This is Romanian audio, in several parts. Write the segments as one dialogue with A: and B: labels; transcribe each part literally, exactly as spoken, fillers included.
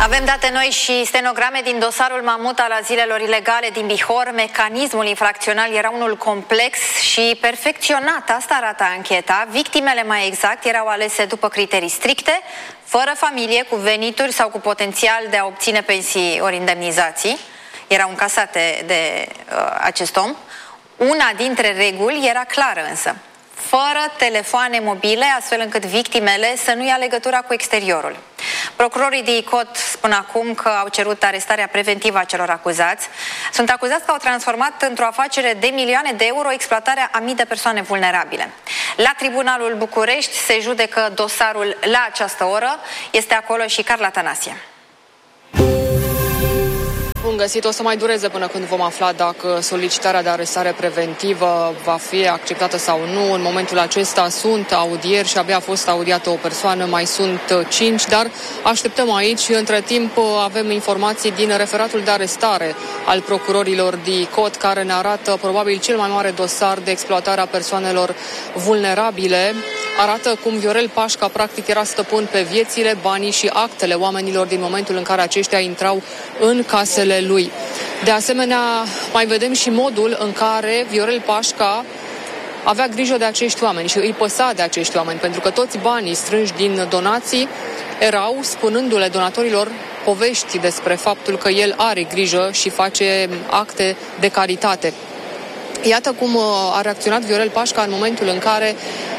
A: Avem date noi și stenograme din dosarul Mamut al asilelor ilegale din Bihor. Mecanismul infracțional era unul complex și perfecționat, asta arată ancheta. Victimele, mai exact, erau alese după criterii stricte, fără familie, cu venituri sau cu potențial de a obține pensii ori indemnizații. Erau încasate de uh, acest om. Una dintre reguli era clară însă: fără telefoane mobile, astfel încât victimele să nu ia legătura cu exteriorul. Procurorii de I C O T spun acum că au cerut arestarea preventivă a celor acuzați. Sunt acuzați că au transformat într-o afacere de milioane de euro exploatarea a mii de persoane vulnerabile. La Tribunalul București se judecă dosarul la această oră. Este acolo și Carla Tănase.
B: Bun găsit, o să mai dureze până când vom afla dacă solicitarea de arestare preventivă va fi acceptată sau nu. În momentul acesta sunt audieri și abia a fost audiată o persoană, mai sunt cinci, dar așteptăm aici. Între timp avem informații din referatul de arestare al procurorilor de I C O T, care ne arată probabil cel mai mare dosar de exploatare a persoanelor vulnerabile. Arată cum Viorel Pașca practic era stăpân pe viețile, banii și actele oamenilor din momentul în care aceștia intrau în casele lui. De asemenea, mai vedem și modul în care Viorel Pașca avea grijă de acești oameni și îi păsa de acești oameni, pentru că toți banii strânși din donații erau spunându-le donatorilor povești despre faptul că el are grijă și face acte de caritate. Iată cum a reacționat Viorel Pașca în momentul în care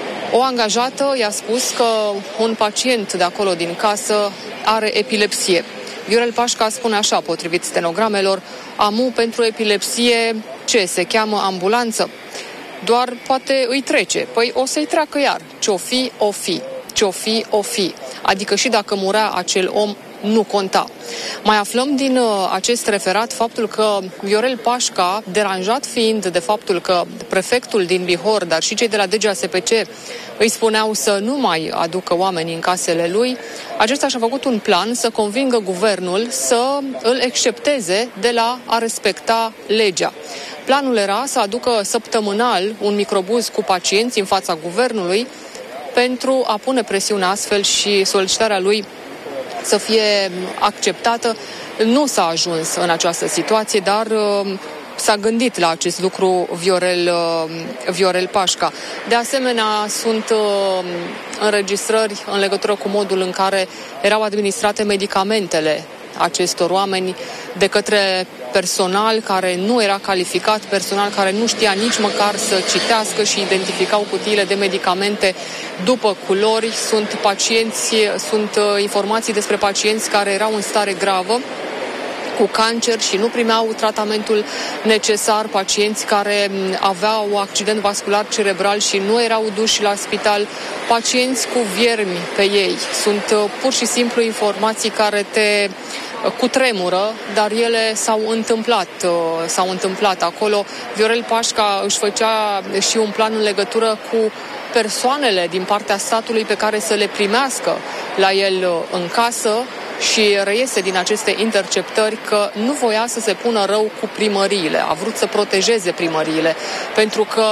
B: o angajată i-a spus că un pacient de acolo din casă are epilepsie. Viorel Pașca spune așa, potrivit stenogramelor: amu pentru epilepsie, ce, se cheamă ambulanță? Doar poate îi trece. Păi o să-i treacă iar. Ce-o fi, o fi. Ce-o fi, o fi. Adică și dacă murea acel om, nu conta. Mai aflăm din uh, acest referat faptul că Viorel Pașca, deranjat fiind de faptul că prefectul din Bihor, dar și cei de la D G A S P C îi spuneau să nu mai aducă oamenii în casele lui, acesta și-a făcut un plan să convingă guvernul să îl excepteze de la a respecta legea. Planul era să aducă săptămânal un microbuz cu pacienți în fața guvernului pentru a pune presiune astfel și solicitarea lui să fie acceptată. Nu s-a ajuns în această situație, dar uh, s-a gândit la acest lucru Viorel, uh, Viorel Pașca. De asemenea, sunt uh, înregistrări în legătură cu modul în care erau administrate medicamentele acestor oameni de către personal care nu era calificat, personal care nu știa nici măcar să citească și identificau cutiile de medicamente după culori. Sunt pacienți, sunt informații despre pacienți care erau în stare gravă cu cancer și nu primeau tratamentul necesar, pacienți care aveau accident vascular cerebral și nu erau duși la spital, pacienți cu viermi pe ei. Sunt pur și simplu informații care te cutremură, dar ele s-au întâmplat, s-au întâmplat acolo. Viorel Pașca își făcea și un plan în legătură cu persoanele din partea statului pe care să le primească la el în casă și reiese din aceste interceptări că nu voia să se pună rău cu primăriile. A vrut să protejeze primăriile, pentru că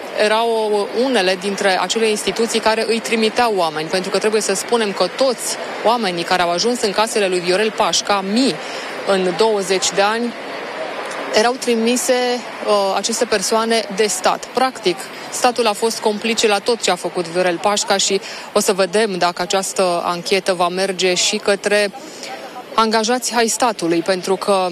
B: erau unele dintre acele instituții care îi trimiteau oameni, pentru că trebuie să spunem că toți oamenii care au ajuns în casele lui Viorel Pașca, mii în douăzeci de ani, erau trimise uh, aceste persoane de stat. Practic, statul a fost complice la tot ce a făcut Viorel Pașca și o să vedem dacă această anchetă va merge și către angajați ai statului, pentru că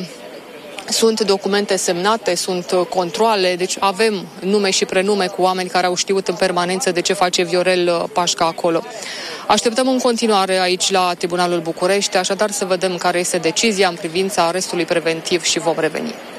B: sunt documente semnate, sunt controale, deci avem nume și prenume cu oameni care au știut în permanență de ce face Viorel Pașca acolo. Așteptăm în continuare aici la Tribunalul București, așadar să vedem care este decizia în privința arestului preventiv și vom reveni.